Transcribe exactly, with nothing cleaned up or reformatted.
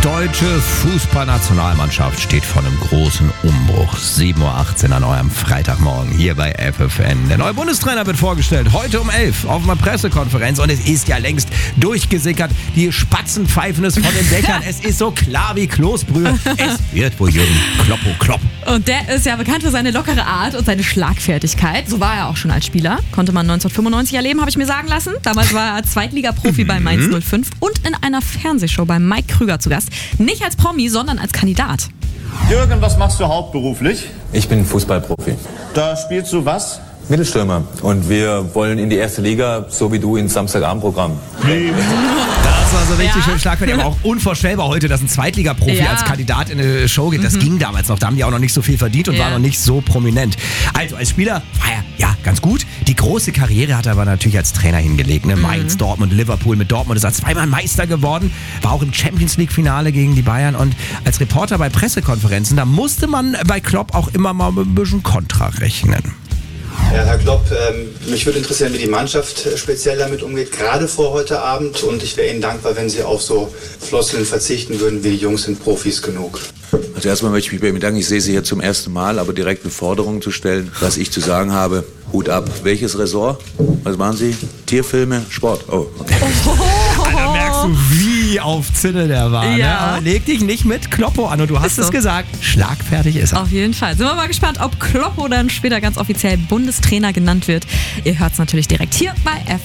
deutsche Fußballnationalmannschaft steht vor einem großen Umbruch. sieben Uhr achtzehn an eurem Freitagmorgen hier bei F F N. Der neue Bundestrainer wird vorgestellt, heute um elf auf einer Pressekonferenz. Und es ist ja längst durchgesickert. Die Spatzen pfeifen es von den Dächern. Es ist so klar wie Kloßbrühe. Es wird wohl Jürgen Kloppo Klopp. Und der ist ja bekannt für seine lockere Art und seine Schlagfertigkeit. So war er auch schon als Spieler. Konnte man neunzehnhundertfünfundneunzig erleben, habe ich mir sagen lassen. Damals war er Zweitliga-Profi bei Mainz null fünf und in einer Fernsehshow bei Mike Krüger zu Gast. Nicht als Promi, sondern als Kandidat. Jürgen, was machst du hauptberuflich? Ich bin Fußballprofi. Da spielst du was? Mittelstürmer. Und wir wollen in die erste Liga, so wie du ins Samstagabendprogramm. Nee. Das war so richtig Ja. schön schlagfertig, aber auch unvorstellbar heute, dass ein Zweitliga-Profi Ja. als Kandidat in eine Show geht. Das ging damals noch, da haben die auch noch nicht so viel verdient und Ja. waren noch nicht so prominent. Also als Spieler war er ja ganz gut. Die große Karriere hat er aber natürlich als Trainer hingelegt. Ne? Mainz, Dortmund, Liverpool. Mit Dortmund ist er zweimal Meister geworden, war auch im Champions-League-Finale gegen die Bayern. Und als Reporter bei Pressekonferenzen, da musste man bei Klopp auch immer mal mit ein bisschen Kontra rechnen. Ja, Herr Klopp, ähm, mich würde interessieren, wie die Mannschaft äh, speziell damit umgeht, gerade vor heute Abend. Und ich wäre Ihnen dankbar, wenn Sie auf so Floskeln verzichten würden, wie die Jungs sind Profis genug. Also erstmal möchte ich mich bei Ihnen bedanken. Ich sehe Sie hier zum ersten Mal, aber direkt eine Forderung zu stellen, was ich zu sagen habe. Hut ab. Welches Ressort? Was machen Sie? Tierfilme? Sport? Oh, okay. Da merkst du, wie auf Zinne der war. Ne? Ja. Aber leg dich nicht mit Kloppo an. Und du hast Ist es so. gesagt, schlagfertig ist er. Auf jeden Fall. Sind wir mal gespannt, ob Kloppo dann später ganz offiziell Bundestrainer genannt wird. Ihr hört es natürlich direkt hier bei F